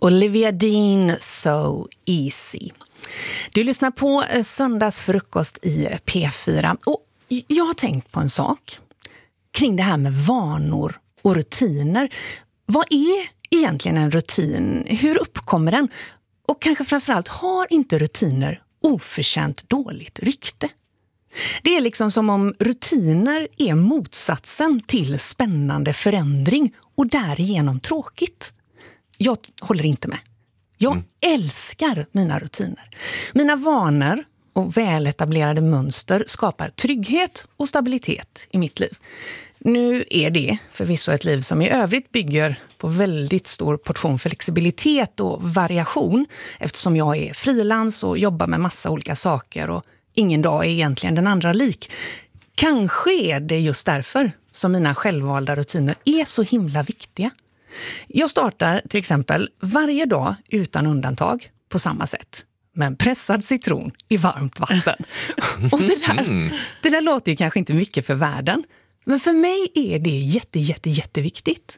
Olivia Dean, So Easy. Du lyssnar på Söndagsfrukost i P4. Och jag har tänkt på en sak kring det här med vanor och rutiner. Vad är egentligen en rutin? Hur uppkommer den? Och kanske framförallt, har inte rutiner oförtjänt dåligt rykte? Det är liksom som om rutiner är motsatsen till spännande förändring och därigenom tråkigt. Jag håller inte med. Jag älskar mina rutiner. Mina vanor och väletablerade mönster skapar trygghet och stabilitet i mitt liv. Nu är det förvisso ett liv som i övrigt bygger på väldigt stor portion flexibilitet och variation, eftersom jag är frilans och jobbar med massa olika saker och ingen dag är egentligen den andra lik. Kanske är det just därför som mina självvalda rutiner är så himla viktiga. Jag startar till exempel varje dag utan undantag på samma sätt. Med en pressad citron i varmt vatten. Och det där låter ju kanske inte mycket för världen. Men för mig är det jätteviktigt.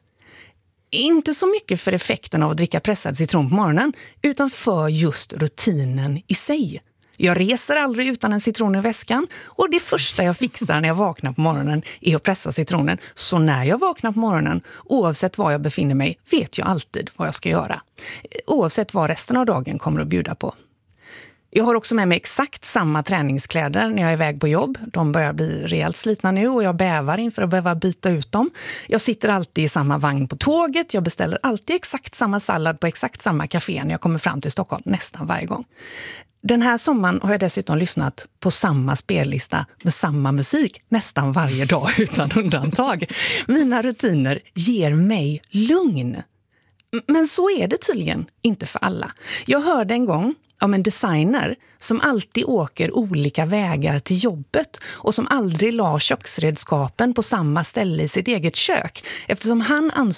Inte så mycket för effekten av att dricka pressad citron på morgonen, utan för just rutinen i sig. Jag reser aldrig utan en citron i väskan, och det första jag fixar när jag vaknar på morgonen är att pressa citronen. Så när jag vaknar på morgonen, oavsett var jag befinner mig, vet jag alltid vad jag ska göra. Oavsett vad resten av dagen kommer att bjuda på. Jag har också med mig exakt samma träningskläder när jag är iväg på jobb. De börjar bli rejält slitna nu och jag bävar inför att behöva byta ut dem. Jag sitter alltid i samma vagn på tåget. Jag beställer alltid exakt samma sallad på exakt samma café när jag kommer fram till Stockholm nästan varje gång. Den här sommaren har jag dessutom lyssnat på samma spellista med samma musik nästan varje dag utan undantag. Mina rutiner ger mig lugn. Men så är det tydligen inte för alla. Jag hörde en gång om en designer som alltid åker olika vägar till jobbet och som aldrig la köksredskapen på samma ställe i sitt eget kök, eftersom han